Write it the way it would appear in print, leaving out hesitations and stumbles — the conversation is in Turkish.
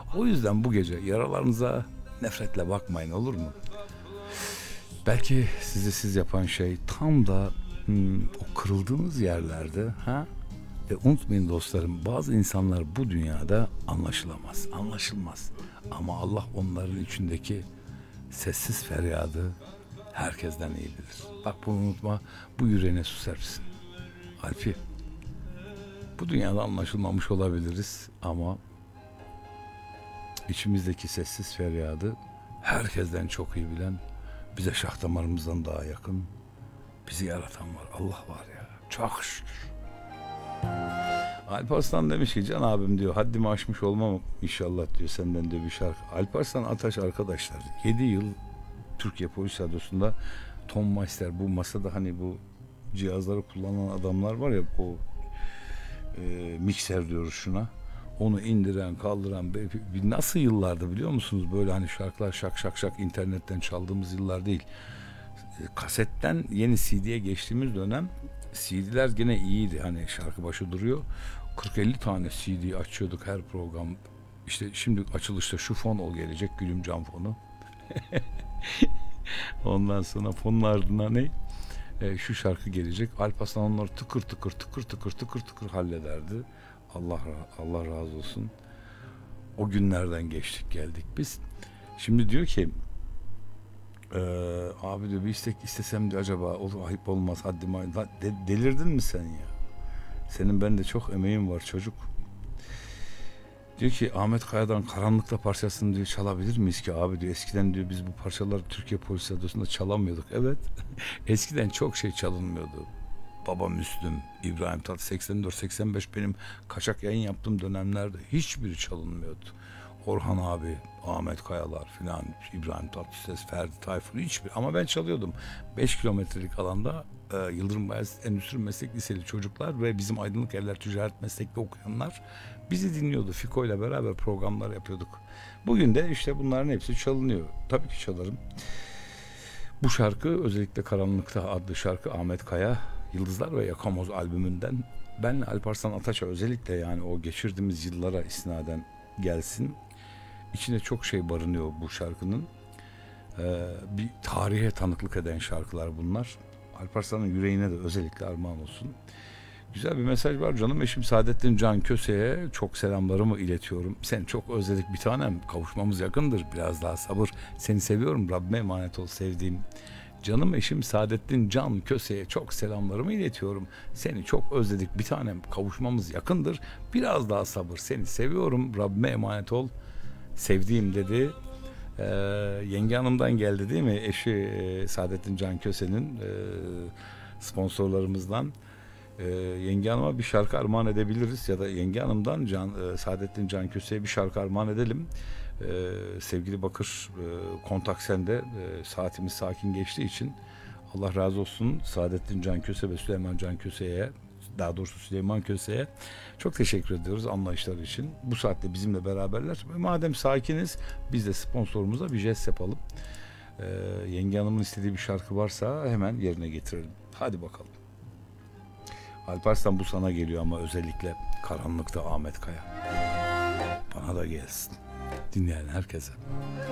O yüzden bu gece yaralarınıza nefretle bakmayın, olur mu? Belki sizi siz yapan şey tam da o kırıldığınız yerlerde. Unutmayın dostlarım, bazı insanlar bu dünyada anlaşılamaz, anlaşılmaz. Ama Allah onların içindeki sessiz feryadı herkesten iyi bilir. Bak bunu unutma, bu yüreğine su serpsin. Alfi, bu dünyada anlaşılmamış olabiliriz ama içimizdeki sessiz feryadı herkesten çok iyi bilen, bize şah damarımızdan daha yakın, bizi yaratan var. Allah var ya. Çok şükür. Alparslan demiş ki, Can abim diyor, haddimi aşmış olmam inşallah diyor, senden diyor bir şarkı. Alparslan Ataş arkadaşlar 7 yıl Türkiye Polis Radyosu'nda Tom Meister, bu masada hani bu cihazları kullanan adamlar var ya, o mikser diyoruz şuna. Onu indiren, kaldıran, nasıl yıllardı biliyor musunuz? Böyle hani şarkılar şak şak şak internetten çaldığımız yıllar değil. Kasetten yeni CD'ye geçtiğimiz dönem CD'ler gene iyiydi. Hani şarkı başı duruyor. 40-50 tane CD açıyorduk her program. İşte şimdi açılışta şu fon gelecek, Gülüm Can fonu. Ondan sonra fonun ardından ne? Şu şarkı gelecek. Alparslan onları tıkır tıkır tıkır tıkır tıkır tıkır hallederdi. Allah razı olsun. O günlerden geçtik geldik biz. Şimdi diyor ki abi diyor, bir istek istesem diyor, acaba o ayıp olmaz, haddime delirdin mi sen ya? Senin bende çok emeğin var çocuk. Diyor ki, Ahmet Kaya'dan Karanlıkta parçasını diyor çalabilir miyiz ki abi diyor, eskiden diyor biz bu parçaları Türkiye Polis Radyosu'nda çalamıyorduk. Evet. Eskiden çok şey çalınmıyordu. Baba Müslüm, İbrahim Tatlıses, 84-85 benim kaçak yayın yaptığım dönemlerde hiçbiri çalınmıyordu. Orhan abi, Ahmet Kayalar filan, İbrahim Tatlıses, Ferdi Tayfur, hiçbir. Ama ben çalıyordum. 5 kilometrelik alanda Yıldırım Bayezid Endüstri Meslek Liseli çocuklar ve bizim Aydınlık Evler Ticaret Meslek'te okuyanlar bizi dinliyordu. Fiko ile beraber programlar yapıyorduk. Bugün de işte bunların hepsi çalınıyor. Tabii ki çalarım. Bu şarkı, özellikle Karanlıkta adlı şarkı, Ahmet Kaya Yıldızlar ve Yakamoz albümünden. Ben Alparslan Ataç'a özellikle, yani o geçirdiğimiz yıllara isnaden gelsin. İçinde çok şey barınıyor bu şarkının. Bir tarihe tanıklık eden şarkılar bunlar. Alparslan'ın yüreğine de özellikle armağan olsun. Güzel bir mesaj var. Canım eşim Saadettin Can Köse'ye çok selamlarımı iletiyorum. Seni çok özledik bir tanem. Kavuşmamız yakındır. Biraz daha sabır. Seni seviyorum. Rabbime emanet ol sevdiğim. Canım eşim Saadettin Can Köse'ye çok selamlarımı iletiyorum. Seni çok özledik bir tanem. Kavuşmamız yakındır. Biraz daha sabır. Seni seviyorum. Rabbime emanet ol sevdiğim dedi. Yenge Hanım'dan geldi değil mi? Eşi Saadettin Can Köse'nin sponsorlarımızdan. Yenge Hanım'a bir şarkı armağan edebiliriz ya da Yenge Hanım'dan Saadettin Can Köse'ye bir şarkı armağan edelim. Sevgili Bakır, kontak sende. Saatimiz sakin geçtiği için Allah razı olsun Saadettin Can Köse ve Süleyman Can Köse'ye, daha doğrusu Süleyman Köse'ye çok teşekkür ediyoruz anlayışları için. Bu saatte bizimle beraberler. Madem sakiniz, biz de sponsorumuza bir jest yapalım. Yenge Hanım'ın istediği bir şarkı varsa hemen yerine getirelim. Hadi bakalım. Alparslan, bu sana geliyor ama özellikle Karanlıkta Ahmet Kaya. Bana da gelsin. Dinleyen herkese.